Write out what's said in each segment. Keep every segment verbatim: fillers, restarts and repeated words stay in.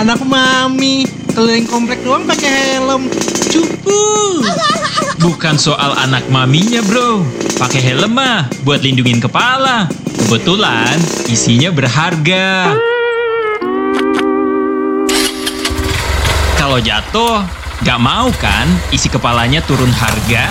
anak mami keliling komplek doang pakai helm. Cupu. Bukan soal anak maminya bro, pakai helm mah buat lindungin kepala. Kebetulan isinya berharga. Kalau jatuh, gak mau kan isi kepalanya turun harga?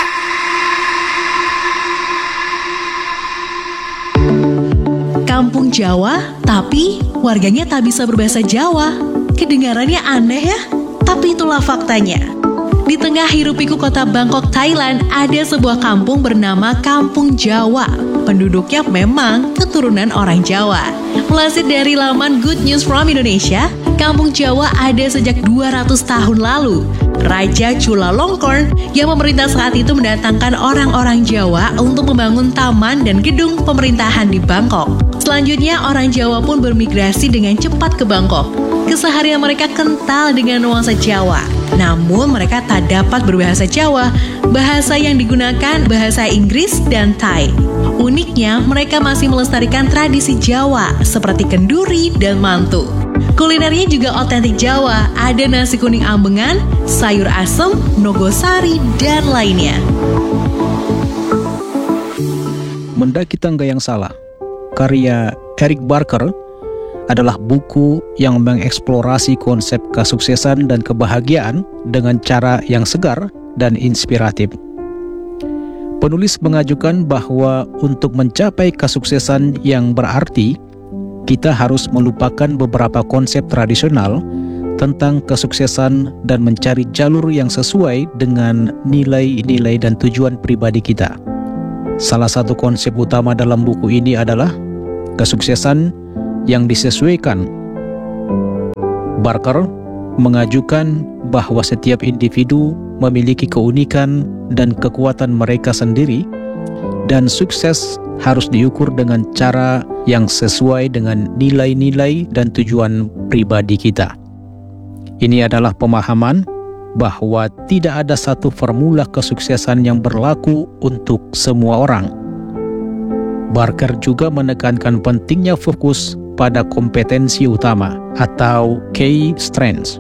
Kampung Jawa, tapi warganya tak bisa berbahasa Jawa. Kedengarannya aneh ya, tapi itulah faktanya. Di tengah hiruk-pikuk kota Bangkok, Thailand, ada sebuah kampung bernama Kampung Jawa. Penduduknya memang keturunan orang Jawa. Melansir dari laman Good News from Indonesia, Kampung Jawa ada sejak dua ratus tahun lalu. Raja Chulalongkorn yang memerintah saat itu mendatangkan orang-orang Jawa untuk membangun taman dan gedung pemerintahan di Bangkok. Selanjutnya, orang Jawa pun bermigrasi dengan cepat ke Bangkok. Keseharian mereka kental dengan nuansa Jawa. Namun mereka tak dapat berbahasa Jawa. Bahasa yang digunakan bahasa Inggris dan Thai. Uniknya, mereka masih melestarikan tradisi Jawa seperti kenduri dan mantu. Kulinernya juga otentik Jawa, ada nasi kuning ambengan, sayur asem, nogosari, dan lainnya. Mendaki Tangga yang Salah, karya Eric Barker, adalah buku yang mengeksplorasi konsep kesuksesan dan kebahagiaan dengan cara yang segar dan inspiratif. Penulis mengajukan bahwa untuk mencapai kesuksesan yang berarti, kita harus melupakan beberapa konsep tradisional tentang kesuksesan dan mencari jalur yang sesuai dengan nilai-nilai dan tujuan pribadi kita. Salah satu konsep utama dalam buku ini adalah kesuksesan yang disesuaikan. Barker mengajukan bahwa setiap individu memiliki keunikan dan kekuatan mereka sendiri, dan sukses harus diukur dengan cara yang sesuai dengan nilai-nilai dan tujuan pribadi kita. Ini adalah pemahaman bahwa tidak ada satu formula kesuksesan yang berlaku untuk semua orang. Barker juga menekankan pentingnya fokus pada kompetensi utama atau key strengths.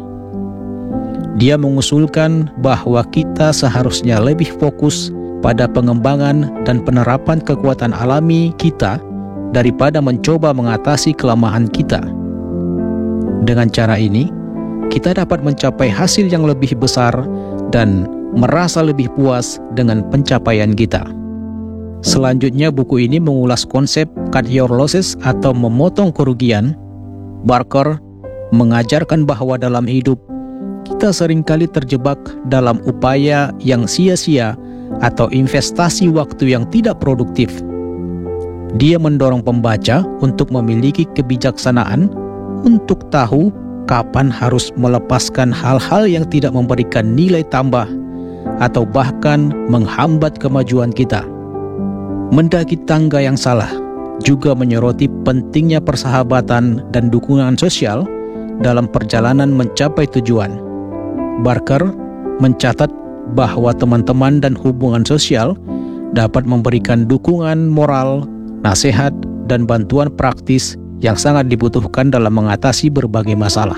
Dia mengusulkan bahwa kita seharusnya lebih fokus pada pengembangan dan penerapan kekuatan alami kita daripada mencoba mengatasi kelemahan kita. Dengan cara ini, kita dapat mencapai hasil yang lebih besar dan merasa lebih puas dengan pencapaian kita. Selanjutnya, buku ini mengulas konsep cut your losses atau memotong kerugian. Barker mengajarkan bahwa dalam hidup, kita seringkali terjebak dalam upaya yang sia-sia atau investasi waktu yang tidak produktif. Dia mendorong pembaca untuk memiliki kebijaksanaan untuk tahu kapan harus melepaskan hal-hal yang tidak memberikan nilai tambah atau bahkan menghambat kemajuan kita. Mendaki Tangga yang Salah juga menyoroti pentingnya persahabatan dan dukungan sosial dalam perjalanan mencapai tujuan. Barker mencatat bahwa teman-teman dan hubungan sosial dapat memberikan dukungan moral, nasihat, dan bantuan praktis yang sangat dibutuhkan dalam mengatasi berbagai masalah.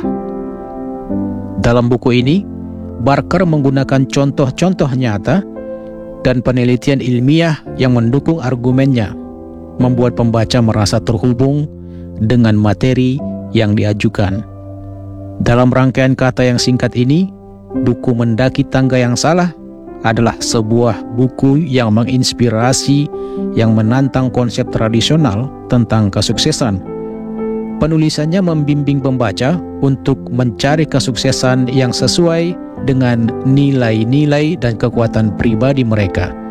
Dalam buku ini, Barker menggunakan contoh-contoh nyata dan penelitian ilmiah yang mendukung argumennya, membuat pembaca merasa terhubung dengan materi yang diajukan. Dalam rangkaian kata yang singkat ini, buku Mendaki Tangga yang Salah adalah sebuah buku yang menginspirasi, yang menantang konsep tradisional tentang kesuksesan. Penulisannya membimbing pembaca untuk mencari kesuksesan yang sesuai dengan nilai-nilai dan kekuatan pribadi mereka.